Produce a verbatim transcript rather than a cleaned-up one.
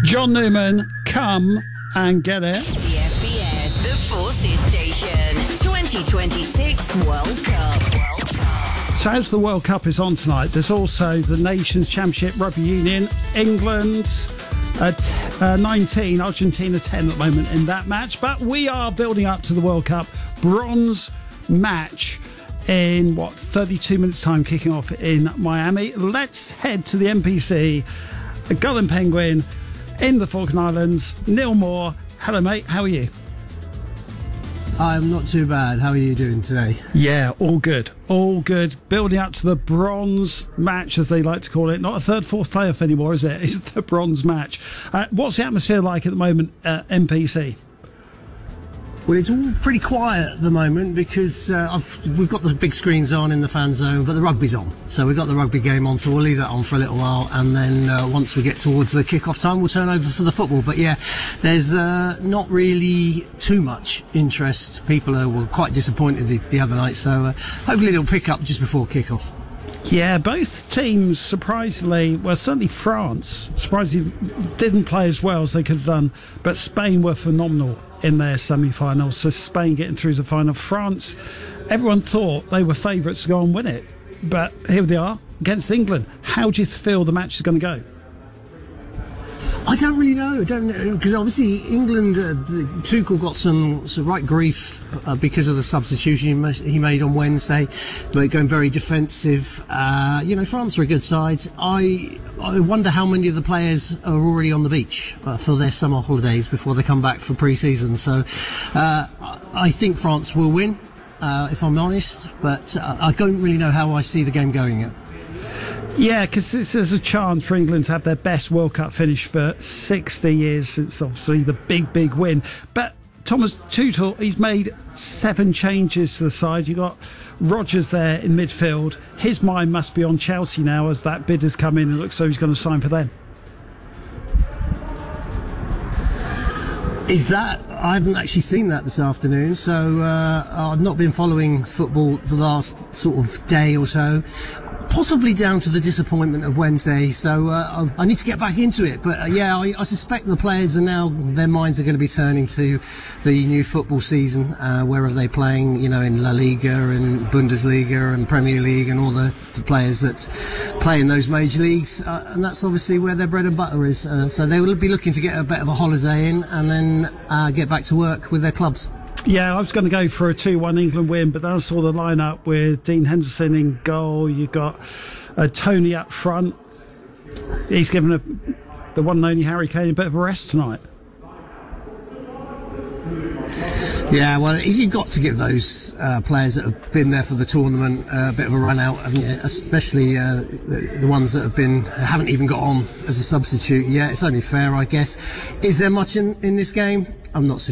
John Newman, come and get it. The F B S, the Forces Station, twenty twenty-six World Cup. World Cup. So as the World Cup is on tonight, there's also the Nations Championship Rugby Union. England at uh, nineteen, Argentina ten at the moment in that match. But we are building up to the World Cup bronze match in, what, thirty-two minutes time, kicking off in Miami. Let's head to the N P C, the Gull and Penguin in the Falkland Islands. Neil Moore, hello mate, how are you? I'm not too bad. How are you doing today? Yeah, all good. All good. Building up to the bronze match, as they like to call it. Not a third, fourth playoff anymore, is it? It's the bronze match. Uh, what's the atmosphere like at the moment at N P C? Well, it's all pretty quiet at the moment because uh, I've, we've got the big screens on in the fan zone, but the rugby's on. So we've got the rugby game on, so we'll leave that on for a little while. And then uh, once we get towards the kick-off time, we'll turn over for the football. But yeah, there's uh, not really too much interest. People are, were quite disappointed the, the other night, so uh, hopefully they'll pick up just before kick-off. Yeah, both teams, surprisingly, well, certainly France, surprisingly didn't play as well as they could have done, but Spain were phenomenal in their semi-finals. So Spain getting through to the final. France, everyone thought they were favourites to go and win it, but here they are against England. How do you feel the match is going to go? I don't really know. I don't know because obviously England, uh, the, Tuchel got some, some right grief uh, because of the substitution he, ma- he made on Wednesday, but going very defensive. Uh, you know, France are a good side. I I wonder how many of the players are already on the beach uh, for their summer holidays before they come back for pre-season. So uh, I think France will win, uh, if I'm honest, but uh, I don't really know how I see the game going yet. Yeah, because there's a chance for England to have their best World Cup finish for sixty years since obviously the big, big win. But Thomas Tuchel, he's made seven changes to the side. You've got Rodgers there in midfield. His mind must be on Chelsea now as that bid has come in and it looks so he's going to sign for them. Is that? I haven't actually seen that this afternoon, so uh, I've not been following football for the last sort of day or so. Possibly down to the disappointment of Wednesday, so uh, I need to get back into it. But uh, yeah, I, I suspect the players are now, their minds are going to be turning to the new football season. Uh, where are they playing? You know, in La Liga and Bundesliga and Premier League and all the, the players that play in those major leagues, uh, and that's obviously where their bread and butter is. Uh, so they will be looking to get a bit of a holiday in and then uh, get back to work with their clubs. Yeah, I was going to go for a two one England win, but then I saw the lineup with Dean Henderson in goal. You've got uh, Tony up front. He's given a, the one and only Harry Kane a bit of a rest tonight. Yeah, well, you've got to give those uh, players that have been there for the tournament uh, a bit of a run out, haven't you? Especially uh, the, the ones that have been haven't even got on as a substitute yet. It's only fair, I guess. Is there much in, in this game? I'm not so